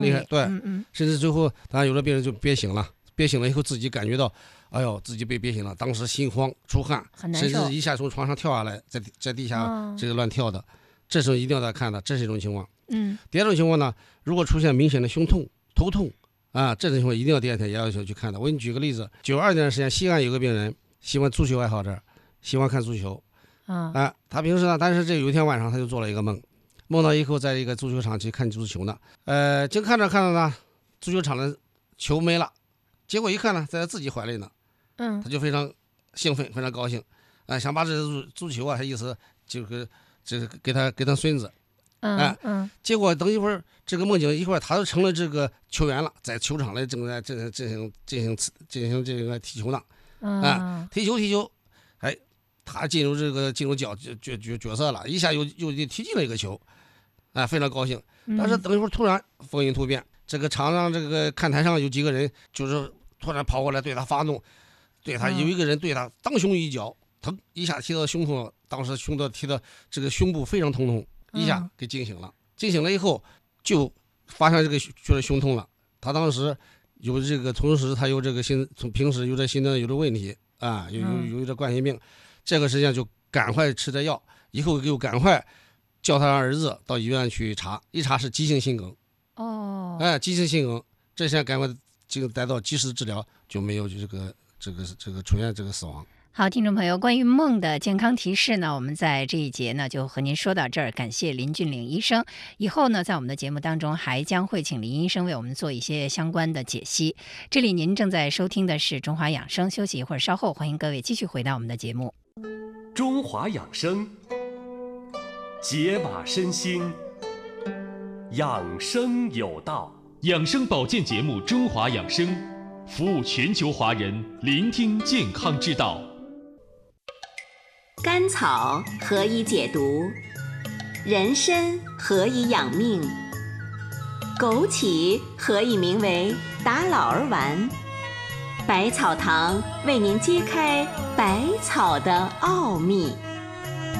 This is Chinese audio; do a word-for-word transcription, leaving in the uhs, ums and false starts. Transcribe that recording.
厉害，对， 嗯嗯， 甚至最后，当然有的病人就憋醒了，憋醒了以后自己感觉到，哎呦，自己被憋醒了，当时心慌出汗，甚至一下从床上跳下来，在在地下这个乱跳的，哦、这时候一定要再看的，这是一种情况。 嗯， 第二种情况呢，如果出现明显的胸痛、头痛啊，这种情况一定要第二天也要求去看的。我给你举个例子，九二年的时间，西安有个病人，喜欢足球爱好者，喜欢看足球， 啊， 啊，他平时呢，但是这有一天晚上他就做了一个梦。梦到以后，在一个足球场去看足球呢，呃，正看着看着呢，足球场的球没了，结果一看呢，在他自己怀里呢， 嗯， 他就非常兴奋，非常高兴，啊、呃，想把这足足球啊，他意思就是这个给他给他孙子， 嗯、呃、嗯， 结果等一会儿这个梦境一会儿他就成了这个球员了，在球场里正在进行进行进行进行这个踢球呢，啊、呃，踢球踢球，哎，他进入这个进入角角角角色了，一下又又踢进了一个球。哎，非常高兴，但是等一会儿突然风云突变，这个场上这个看台上有几个人，就是突然跑过来对他发怒，对他有一个人对他当胸一脚，腾一下踢到胸痛了，当时胸的踢到这个胸部非常疼痛，一下给惊醒了。惊醒了以后就发现这个觉得胸痛了，他当时有这个同时他有这个心，从平时有这心脏有这问题啊，有有有这冠心病，这个实际上就赶快吃这药，以后又赶快。叫他儿子到医院去查，一查是急性心梗。 哦， 哎，急性心梗，这下赶快这个得到及时治疗，就没有这个这个这个出现这个死亡。 好，听众朋友，关于梦的健康提示呢，我们在这一节呢就和您说到这儿，感谢林俊岭医生。以后呢，在我们的节目当中还将会请林医生为我们做一些相关的解析。这里您正在收听的是中华养生，休息一会儿，稍后欢迎各位继续回到我们的节目。 中华养生。解码身心，养生有道。 养生保健节目《中华养生》，服务全球华人，聆听健康之道。 甘草何以解毒？人参何以养命？枸杞何以名为打老儿丸？百草堂为您揭开百草的奥秘。